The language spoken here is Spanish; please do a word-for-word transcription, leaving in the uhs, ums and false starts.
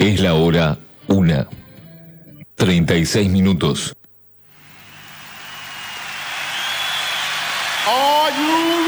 Es la hora una. treinta y seis minutos. Are you